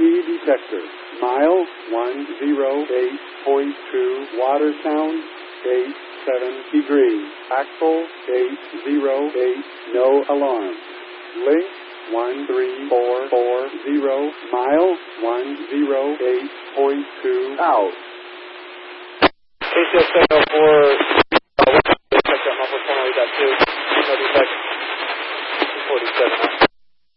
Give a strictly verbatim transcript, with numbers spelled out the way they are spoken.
detector. Mile one oh eight point two, water sound eight seven degrees. Axle eight oh eight, no alarm. Link one three four four zero, mile one oh eight point two, out. H S A